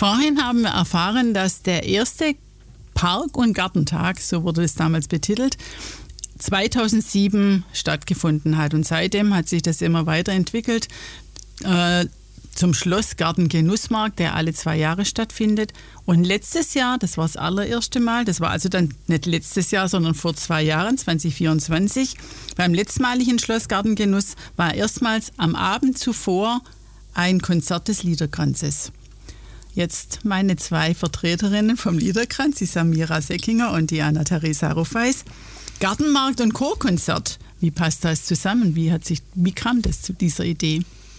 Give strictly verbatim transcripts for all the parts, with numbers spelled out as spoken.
Vorhin haben wir erfahren, dass der erste Park- und Gartentag, so wurde es damals betitelt, zweitausendsieben stattgefunden hat. Und seitdem hat sich das immer weiterentwickelt äh, zum Schlossgarten Genussmarkt, der alle zwei Jahre stattfindet. Und letztes Jahr, das war das allererste Mal, das war also dann nicht letztes Jahr, sondern vor zwei Jahren, zwanzig vierundzwanzig, beim letztmaligen Schlossgarten Genuss war erstmals am Abend zuvor ein Konzert des Liederkranzes. Jetzt meine zwei Vertreterinnen vom Liederkranz, die Samira Seckinger und die Anna-Theresa Ruffeis. Gartenmarkt und Chorkonzert, wie passt das zusammen? Wie, hat sich, wie kam das zu dieser Idee?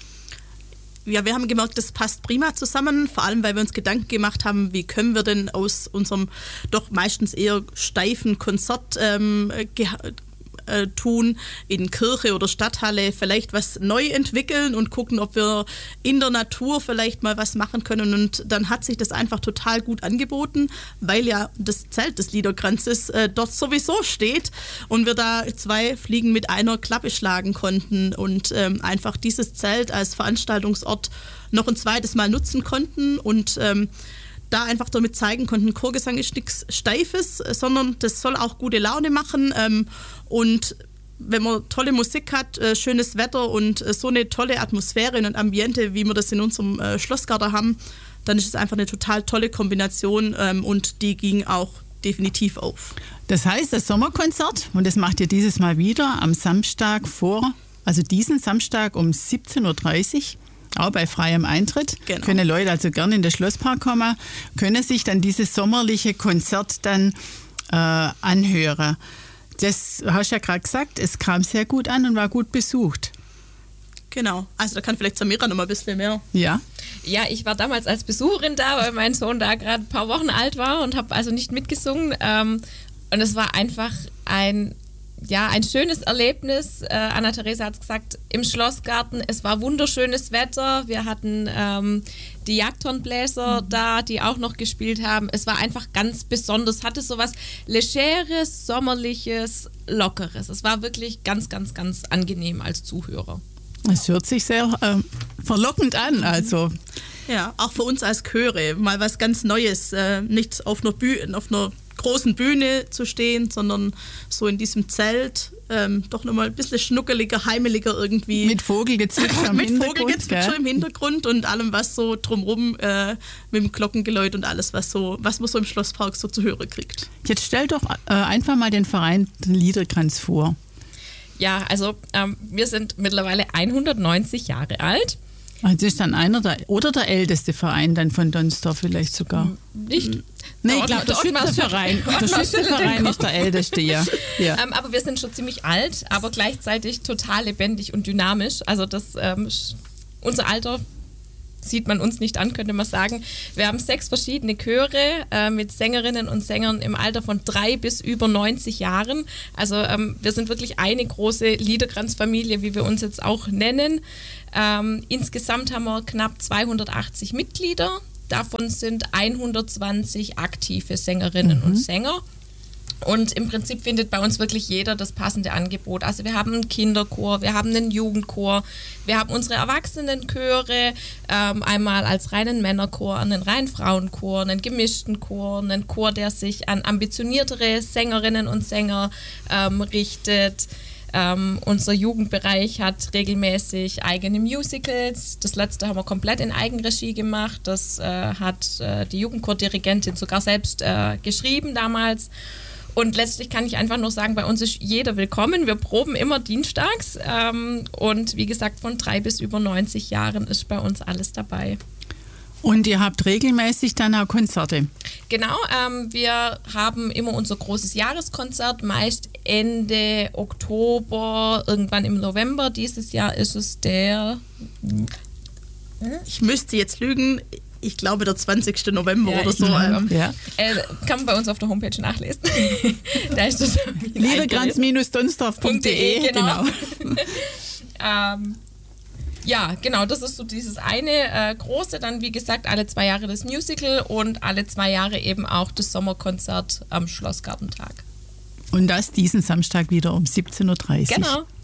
Ja, wir haben gemerkt, das passt prima zusammen, vor allem, weil wir uns Gedanken gemacht haben, wie können wir denn aus unserem doch meistens eher steifen Konzert ähm, ge- äh, tun in Kirche oder Stadthalle vielleicht was neu entwickeln und gucken, ob wir in der Natur vielleicht mal was machen können. Und dann hat sich das einfach total gut angeboten, weil ja das Zelt des Liederkranzes äh, dort sowieso steht und wir da zwei Fliegen mit einer Klappe schlagen konnten und ähm, einfach dieses Zelt als Veranstaltungsort noch ein zweites Mal nutzen konnten und ähm, da einfach damit zeigen konnten, Chorgesang ist nichts Steifes, sondern das soll auch gute Laune machen. Ähm, und wenn man tolle Musik hat, äh, schönes Wetter und äh, so eine tolle Atmosphäre und Ambiente, wie wir das in unserem äh, Schlossgarten haben, dann ist es einfach eine total tolle Kombination ähm, und die ging auch definitiv auf. Das heißt, das Sommerkonzert, und das macht ihr dieses Mal wieder am Samstag vor, also diesen Samstag um siebzehn Uhr dreißig, auch bei freiem Eintritt, genau. Können Leute also gerne in den Schlosspark kommen, können sich dann dieses sommerliche Konzert dann äh, anhören. Das hast du ja gerade gesagt, es kam sehr gut an und war gut besucht. Genau, also da kann vielleicht Samira noch mal ein bisschen mehr. Ja. Ja, ich war damals als Besucherin da, weil mein Sohn da gerade ein paar Wochen alt war und habe also nicht mitgesungen. Ähm, und es war einfach ein... Ja, ein schönes Erlebnis. Äh, Anna-Theresa hat es gesagt, im Schlossgarten, es war wunderschönes Wetter. Wir hatten ähm, die Jagdhornbläser mhm. da, die auch noch gespielt haben. Es war einfach ganz besonders, hatte so was Legeres, Sommerliches, Lockeres. Es war wirklich ganz, ganz, ganz angenehm als Zuhörer. Es hört sich sehr äh, verlockend an, also. Ja, auch für uns als Chöre, mal was ganz Neues, äh, nicht auf einer Bühne, auf einer großen Bühne zu stehen, sondern so in diesem Zelt, ähm, doch nochmal ein bisschen schnuckeliger, heimeliger irgendwie. Mit Vogelgezwitscher im Mit Hintergrund. Vogelgezwitscher im Hintergrund und allem, was so drumherum äh, mit dem Glockengeläut und alles, was so, was man so im Schlosspark so zu hören kriegt. Jetzt stell doch äh, einfach mal den Verein den Liederkranz vor. Ja, also ähm, wir sind mittlerweile hundertneunzig Jahre alt. Das ist dann einer der, oder der älteste Verein dann von Donsdorf vielleicht sogar. Nicht? Nee, ich glaube, der Schützenverein, der Schützenverein ist der älteste, ja. ja. Ähm, aber wir sind schon ziemlich alt, aber gleichzeitig total lebendig und dynamisch. Also das, ähm, unser Alter sieht man uns nicht an, könnte man sagen. Wir haben sechs verschiedene Chöre äh, mit Sängerinnen und Sängern im Alter von drei bis über neunzig Jahren. Also ähm, wir sind wirklich eine große Liederkranzfamilie, wie wir uns jetzt auch nennen. Ähm, insgesamt haben wir knapp zweihundertachtzig Mitglieder. Davon sind hundertzwanzig aktive Sängerinnen mhm. und Sänger. Und im Prinzip findet bei uns wirklich jeder das passende Angebot. Also wir haben einen Kinderchor, wir haben einen Jugendchor, wir haben unsere Erwachsenenchöre, ähm, einmal als reinen Männerchor, einen reinen Frauenchor, einen gemischten Chor, einen Chor, der sich an ambitioniertere Sängerinnen und Sänger ähm, richtet. Ähm, unser Jugendbereich hat regelmäßig eigene Musicals. Das letzte haben wir komplett in Eigenregie gemacht. Das äh, hat äh, die Jugendchordirigentin sogar selbst äh, geschrieben damals. Und letztlich kann ich einfach nur sagen, bei uns ist jeder willkommen. Wir proben immer dienstags. Ähm, und wie gesagt, von drei bis über neunzig Jahren ist bei uns alles dabei. Und ihr habt regelmäßig dann auch Konzerte? Genau, ähm, wir haben immer unser großes Jahreskonzert, meist Ende Oktober, irgendwann im November. Dieses Jahr ist es der... Ich müsste jetzt lügen, ich glaube der zwanzigsten November ja, oder so. Ähm, ja. äh, kann man bei uns auf der Homepage nachlesen. Da ist das liederkranz Bindestrich donsdorf Punkt de, genau. genau. ähm, Ja, genau, das ist so dieses eine äh, große, dann wie gesagt alle zwei Jahre das Musical und alle zwei Jahre eben auch das Sommerkonzert am Schlossgartentag. Und das diesen Samstag wieder um siebzehn Uhr dreißig. Genau.